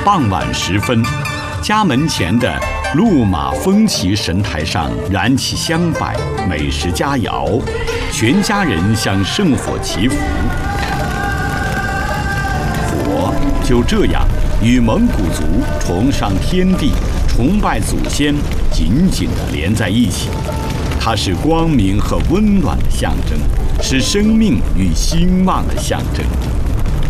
傍晚时分，家门前的鹿马风旗神台上燃起香柏，美食佳肴，全家人向圣火祈福。佛就这样与蒙古族崇尚天地、崇拜祖先紧紧地连在一起。它是光明和温暖的象征，是生命与兴旺的象征。